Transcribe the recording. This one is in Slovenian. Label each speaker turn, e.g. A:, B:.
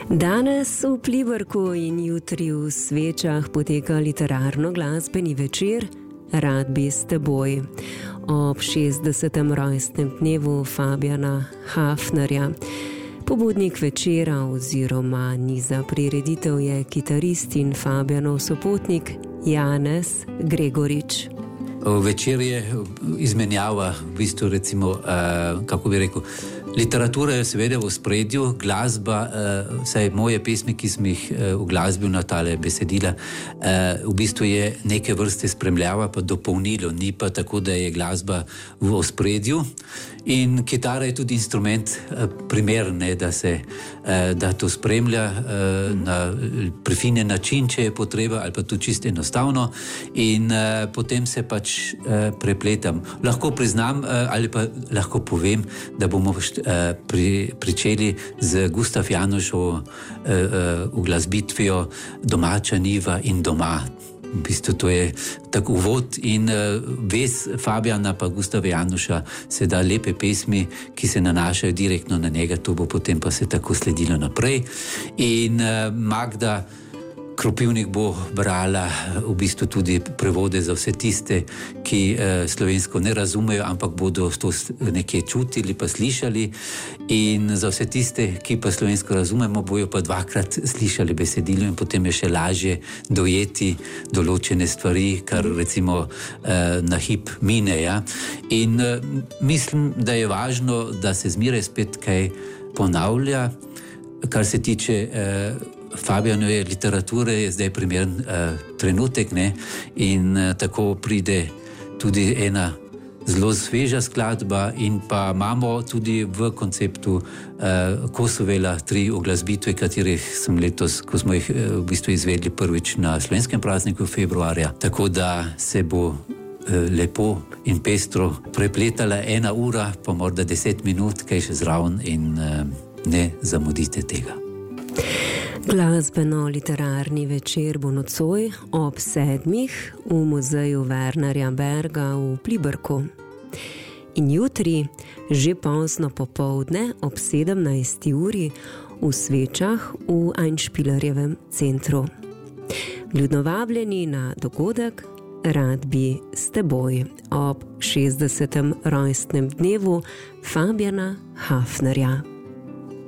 A: Danes v Pliberku in jutri v Svečah poteka literarno-glasbeni večer Rad bi s teboj ob 60. rojstnem dnevu Fabijana Hafnerja. Pobudnik večera oziroma niza prireditev je kitarist in Fabijanov sopotnik Janez Gregorič.
B: Večer je izmenjava, v bistvu recimo, kako bi rekel, literatura je seveda v ospredju, glasba, vsaj moje pesmi, ki sem jih uglasbil na tale besedila, v bistvu je neke vrste spremljava, pa dopolnilo, ni pa tako, da je glasba v ospredju. In kitara je tudi instrument primeren, da to spremlja na prefinjen način, če je potreba, ali pa tudi čisto enostavno. In potem se pač prepletam. Lahko priznam ali pa lahko povem, da bomo pričeli z Gustav Janušovo uglasbitvijo Domača njiva in doma. V bistvu to je tak uvod in vez Fabijana pa Gustava Januša se da lepe pesmi, ki se nanašajo direktno na njega, to bo potem pa se tako sledilo naprej. In Magda Kropivnik bo brala v bistvu tudi prevode za vse tiste, ki slovensko ne razumejo, ampak bodo to nekje čutili pa slišali. In za vse tiste, ki pa slovensko razumemo, bojo pa dvakrat slišali besedilo in potem je še lažje dojeti določene stvari, kar recimo na hip mine. Ja? In mislim, da je važno, da se zmeraj spet kaj ponavlja, kar se tiče Fabijanove literature, je zdaj primeren trenutek, ne? In tako pride tudi ena zelo sveža skladba in pa imamo tudi v konceptu Kosovela 3 uglasbitve, katerih sem letos, ko smo jih v bistvu izvedli prvič na slovenskem prazniku februarja, tako da se bo lepo in pestro prepletala 1 ura, pa morda 10 minut, kaj še zraven in ne zamudite tega.
A: Glasbeno-literarni večer bo nocoj ob 7. v muzeju Wernera Berga v Pliberku. In jutri, že pozno popoldne ob 17. uri v Svečah v Einspielerjevem centru. Vljudno vabljeni na dogodek Rad bi s teboj ob 60. rojstnem dnevu Fabijana Hafnerja.